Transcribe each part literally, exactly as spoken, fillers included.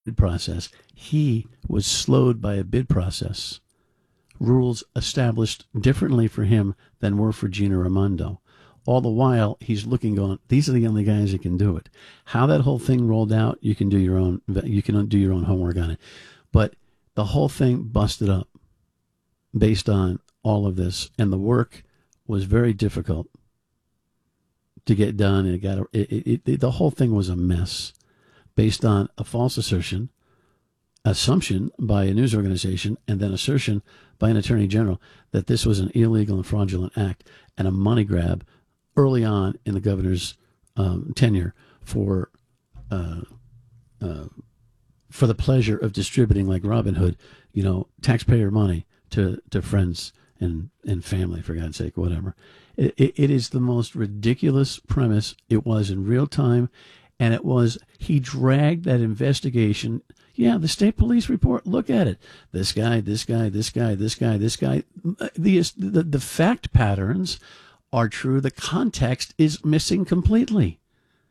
process. He was slowed by a bid process. Rules established differently for him than were for Gina Raimondo. All the while, he's looking, going, these are the only guys that can do it. How that whole thing rolled out, you can do your own. You can do your own homework on it. But the whole thing busted up based on all of this, and the work was very difficult to get done. And it got it, it, it, the whole thing was a mess, based on a false assertion, assumption by a news organization, and then assertion by an attorney general that this was an illegal and fraudulent act and a money grab early on in the governor's um, tenure for uh, uh, for the pleasure of distributing, like Robin Hood, you know, taxpayer money to, to friends and, and family, for God's sake, whatever. It, it, it is the most ridiculous premise. It was in real time, and it was, he dragged that investigation. Yeah, the state police report, look at it. This guy, this guy, this guy, this guy, this guy. The, the, the fact patterns are true. The context is missing completely.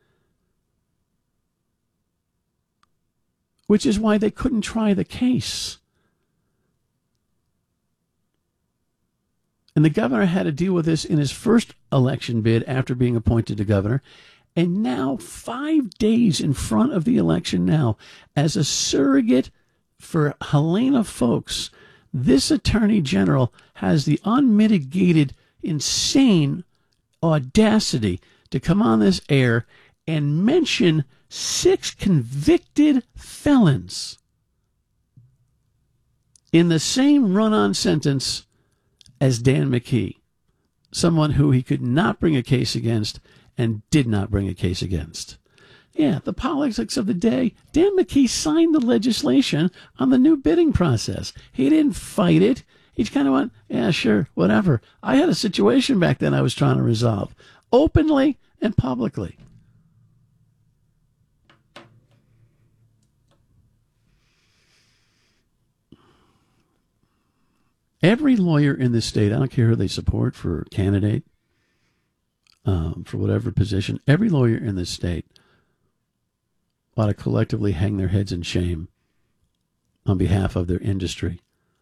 Which is why they couldn't try the case. And the governor had to deal with this in his first election bid after being appointed to governor. And now, five days in front of the election now, as a surrogate for Helena Foulkes, this attorney general has the unmitigated, insane audacity to come on this air and mention six convicted felons in the same run-on sentence as Dan McKee, someone who he could not bring a case against and did not bring a case against. Yeah, the politics of the day. Dan McKee signed the legislation on the new bidding process. He didn't fight it. He kind of went, yeah, sure, whatever. I had a situation back then I was trying to resolve openly and publicly. Every lawyer in this state, I don't care who they support for candidate, um, for whatever position, every lawyer in this state ought to collectively hang their heads in shame on behalf of their industry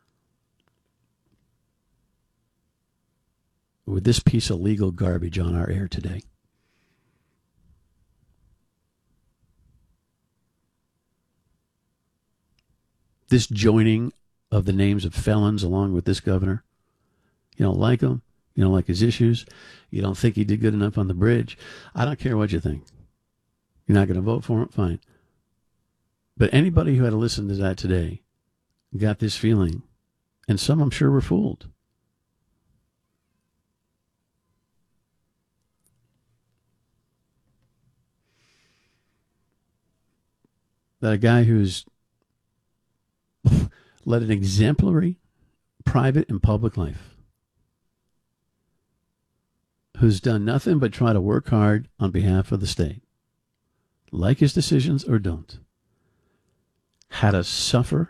with this piece of legal garbage on our air today. This joining of the names of felons along with this governor. You don't like him. You don't like his issues. You don't think he did good enough on the bridge. I don't care what you think. You're not going to vote for him? Fine. But anybody who had to listen to that today got this feeling, and some I'm sure were fooled. That a guy who's led an exemplary private and public life, who's done nothing but try to work hard on behalf of the state, like his decisions or don't, had to suffer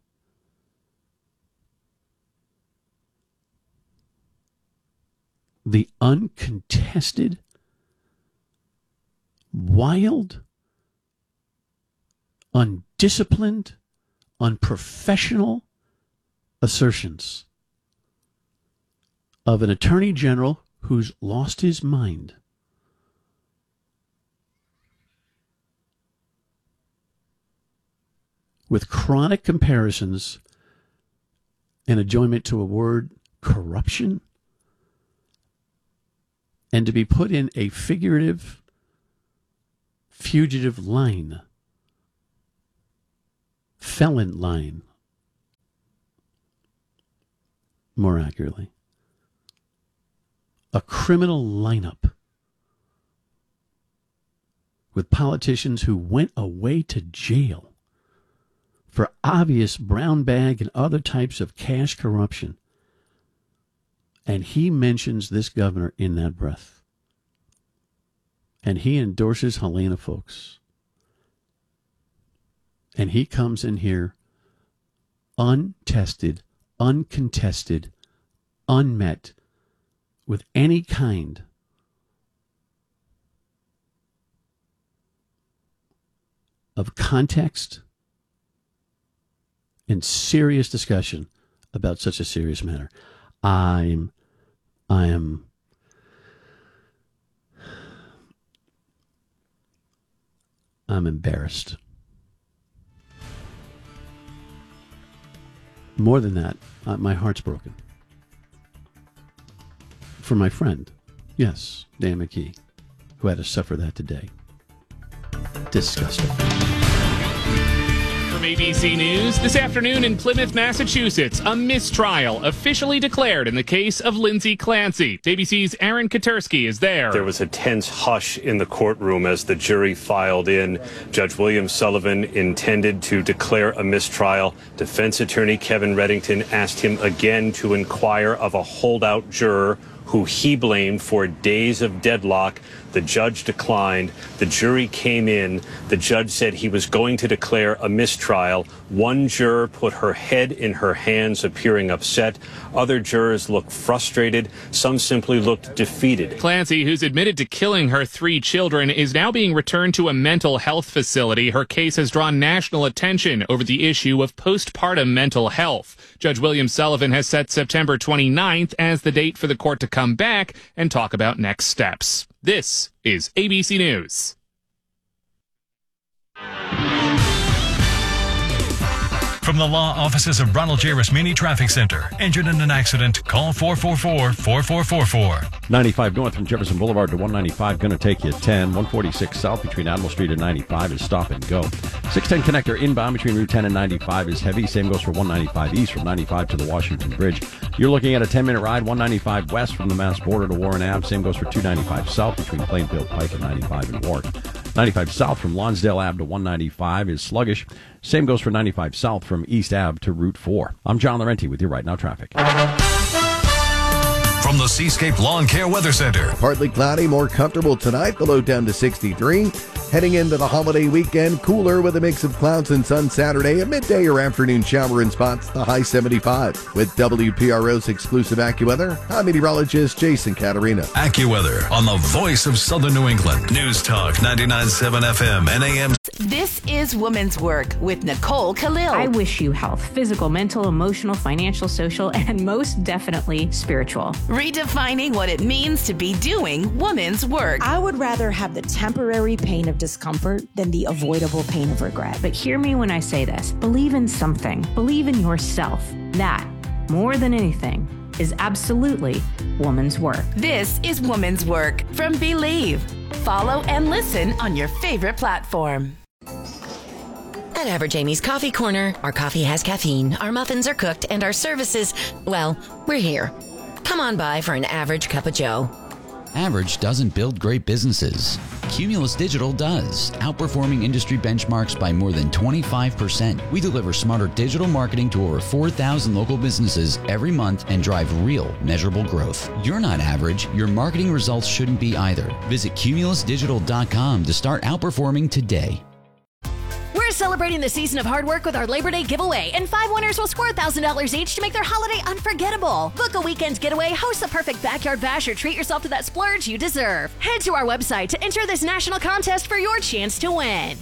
the uncontested, wild, undisciplined, unprofessional assertions of an attorney general who's lost his mind. With chronic comparisons and adjournment to a word, corruption, and to be put in a figurative, fugitive line, felon line, more accurately, a criminal lineup with politicians who went away to jail for obvious brown bag and other types of cash corruption. And he mentions this governor in that breath. And he endorses Helena Foulkes. And he comes in here untested, uncontested, unmet with any kind of context in serious discussion about such a serious matter. I'm, I am, I'm embarrassed. More than that, uh, my heart's broken. For my friend, yes, Dan McKee, who had to suffer that today. Disgusting. From A B C News, this afternoon in Plymouth, Massachusetts, a mistrial officially declared in the case of Lindsay Clancy. A B C's Aaron Katersky is there. There was a tense hush in the courtroom as the jury filed in. Judge William Sullivan intended to declare a mistrial. Defense attorney Kevin Reddington asked him again to inquire of a holdout juror who he blamed for days of deadlock. The judge declined. The jury came in. The judge said he was going to declare a mistrial. One juror put her head in her hands, appearing upset. Other jurors looked frustrated. Some simply looked defeated. Clancy, who's admitted to killing her three children, is now being returned to a mental health facility. Her case has drawn national attention over the issue of postpartum mental health. Judge William Sullivan has set September twenty-ninth as the date for the court to come back and talk about next steps. This is A B C News. From the law offices of Ronald J. Rasmini Traffic Center. Injured in an accident? Call four four four, four four four four. ninety-five north from Jefferson Boulevard to one ninety-five. Going to take you ten. one forty-six south between Admiral Street and ninety-five is stop and go. six ten connector inbound between Route ten and ninety-five is heavy. Same goes for one ninety-five east from ninety-five to the Washington Bridge. You're looking at a ten-minute ride. one ninety-five west from the Mass border to Warren Avenue. Same goes for two ninety-five south between Plainfield Pike and ninety-five and Warwick. ninety-five south from Lonsdale Avenue to one ninety-five is sluggish. Same goes for ninety-five south from East Ave to Route four. I'm John Laurenti with your Right Now traffic. From the Seascape Lawn Care Weather Center. Partly cloudy, more comfortable tonight. The low down to sixty-three. Heading into the holiday weekend, cooler with a mix of clouds and sun Saturday. A midday or afternoon shower in spots, the high seventy-five. With W P R O's exclusive AccuWeather, I'm meteorologist Jason Caterina. AccuWeather on the voice of Southern New England. News Talk ninety-nine point seven F M and A M. This is Woman's Work with Nicole Khalil. I wish you health, physical, mental, emotional, financial, social, and most definitely spiritual. Redefining what it means to be doing woman's work. I would rather have the temporary pain of discomfort than the avoidable pain of regret. But hear me when I say this. Believe in something. Believe in yourself. That, more than anything, is absolutely woman's work. This is Woman's Work from Believe. Follow and listen on your favorite platform. At Average Amy's Coffee Corner, our coffee has caffeine, our muffins are cooked, and our services, well, we're here. Come on by for an average cup of joe. Average doesn't build great businesses. Cumulus Digital does, outperforming industry benchmarks by more than twenty-five percent. We deliver smarter digital marketing to over four thousand local businesses every month and drive real, measurable growth. You're not average. Your marketing results shouldn't be either. Visit cumulus digital dot com to start outperforming today. We're celebrating the season of hard work with our Labor Day giveaway, and five winners will score one thousand dollars each to make their holiday unforgettable. Book a weekend getaway, host the perfect backyard bash, or treat yourself to that splurge you deserve. Head to our website to enter this national contest for your chance to win.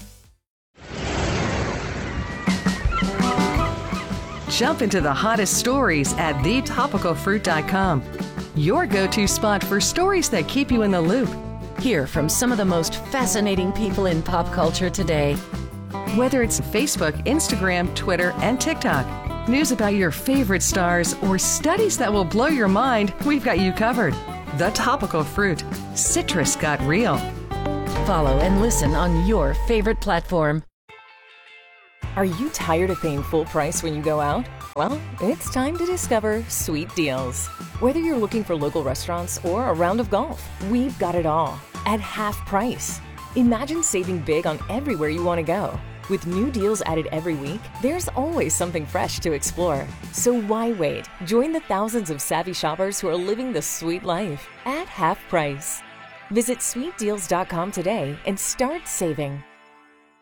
Jump into the hottest stories at the topical fruit dot com. Your go-to spot for stories that keep you in the loop. Hear from some of the most fascinating people in pop culture today. Whether it's Facebook, Instagram, Twitter, and TikTok, news about your favorite stars, or studies that will blow your mind, we've got you covered. The Topical Fruit. Citrus got real. Follow and listen on your favorite platform. Are you tired of paying full price when you go out? Well, it's time to discover Sweet Deals. Whether you're looking for local restaurants or a round of golf, we've got it all at half price. Imagine saving big on everywhere you want to go. With new deals added every week, there's always something fresh to explore. So why wait? Join the thousands of savvy shoppers who are living the sweet life at half price. Visit sweet deals dot com today and start saving.